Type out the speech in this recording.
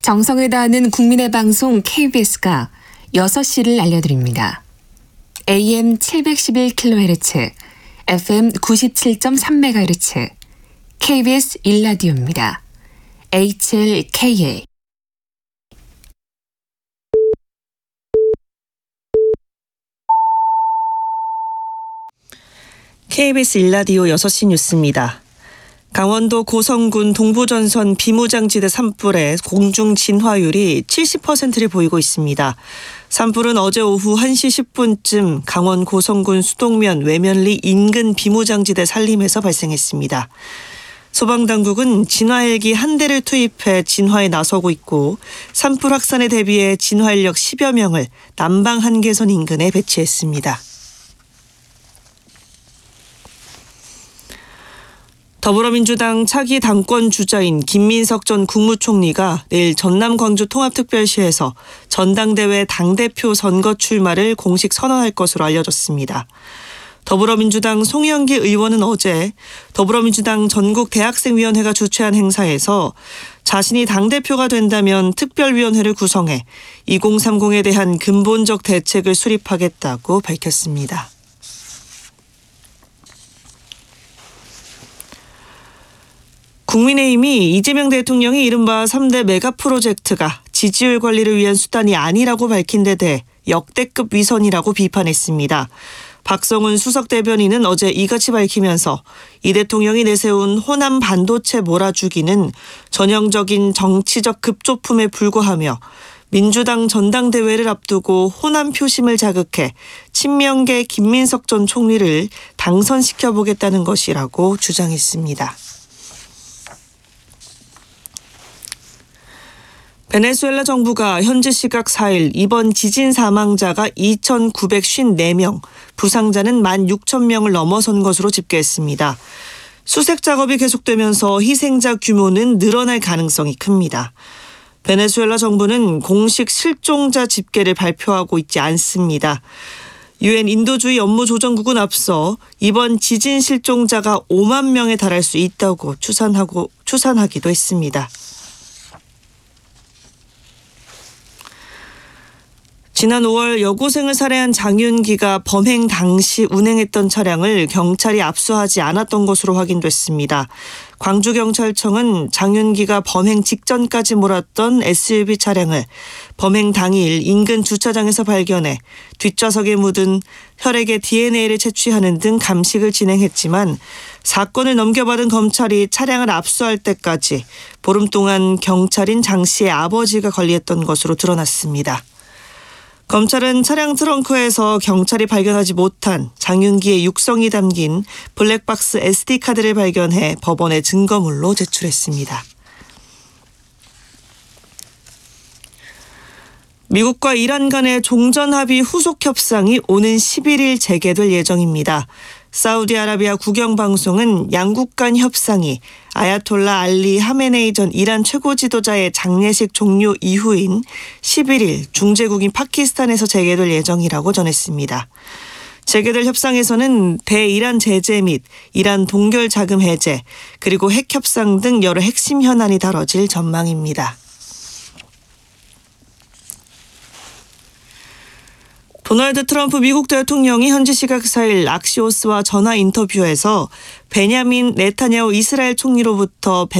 정성을 다하는 국민의 방송 KBS가 6시를 알려드립니다. AM 711kHz, FM 97.3MHz, KBS 1라디오입니다. HLKA. KBS 1라디오 6시 뉴스입니다. 강원도 고성군 동부전선 비무장지대 산불의 공중 진화율이 70%를 보이고 있습니다. 산불은 어제 오후 1시 10분쯤 강원 고성군 수동면 외면리 인근 비무장지대 산림에서 발생했습니다. 소방당국은 진화 헬기 한 대를 투입해 진화에 나서고 있고 산불 확산에 대비해 진화 인력 10여 명을 남방 한계선 인근에 배치했습니다. 더불어민주당 차기 당권 주자인 김민석 전 국무총리가 내일 전남 광주 통합특별시에서 전당대회 당대표 선거 출마를 공식 선언할 것으로 알려졌습니다. 더불어민주당 송영기 의원은 어제 더불어민주당 전국대학생위원회가 주최한 행사에서 자신이 당대표가 된다면 특별위원회를 구성해 2030에 대한 근본적 대책을 수립하겠다고 밝혔습니다. 국민의힘이 이재명 대통령이 이른바 3대 메가 프로젝트가 지지율 관리를 위한 수단이 아니라고 밝힌 데 대해 역대급 위선이라고 비판했습니다. 박성훈 수석 대변인은 어제 이같이 밝히면서 이 대통령이 내세운 호남 반도체 몰아주기는 전형적인 정치적 급조품에 불과하며 민주당 전당대회를 앞두고 호남 표심을 자극해 친명계 김민석 전 총리를 당선시켜보겠다는 것이라고 주장했습니다. 베네수엘라 정부가 현지 시각 4일 이번 지진 사망자가 2,954명, 부상자는 16,000명을 넘어선 것으로 집계했습니다. 수색 작업이 계속되면서 희생자 규모는 늘어날 가능성이 큽니다. 베네수엘라 정부는 공식 실종자 집계를 발표하고 있지 않습니다. 유엔 인도주의 업무조정국은 앞서 이번 지진 실종자가 5만 명에 달할 수 있다고 추산하기도 했습니다. 지난 5월 여고생을 살해한 장윤기가 범행 당시 운행했던 차량을 경찰이 압수하지 않았던 것으로 확인됐습니다. 광주경찰청은 장윤기가 범행 직전까지 몰았던 SUV 차량을 범행 당일 인근 주차장에서 발견해 뒷좌석에 묻은 혈액의 DNA를 채취하는 등 감식을 진행했지만 사건을 넘겨받은 검찰이 차량을 압수할 때까지 보름 동안 경찰인 장 씨의 아버지가 관리했던 것으로 드러났습니다. 검찰은 차량 트렁크에서 경찰이 발견하지 못한 장윤기의 육성이 담긴 블랙박스 SD카드를 발견해 법원에 증거물로 제출했습니다. 미국과 이란 간의 종전합의 후속 협상이 오는 11일 재개될 예정입니다. 사우디아라비아 국영방송은 양국 간 협상이 아야톨라 알리 하메네이 전 이란 최고 지도자의 장례식 종료 이후인 11일 중재국인 파키스탄에서 재개될 예정이라고 전했습니다. 재개될 협상에서는 대이란 제재 및 이란 동결 자금 해제, 그리고 핵 협상 등 여러 핵심 현안이 다뤄질 전망입니다. 도널드 트럼프 미국 대통령이 현지 시각 4일 악시오스와 전화 인터뷰에서 베냐민 네타냐후 이스라엘 총리로부터